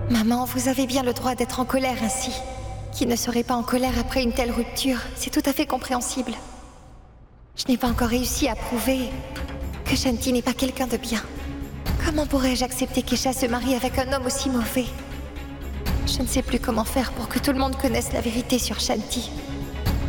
Maman, vous avez bien le droit d'être en colère ainsi. Qui ne serait pas en colère après une telle rupture? C'est tout à fait compréhensible. Je n'ai pas encore réussi à prouver que Shanti n'est pas quelqu'un de bien. Comment pourrais-je accepter qu'Esha se marie avec un homme aussi mauvais? Je ne sais plus comment faire pour que tout le monde connaisse la vérité sur Shanti.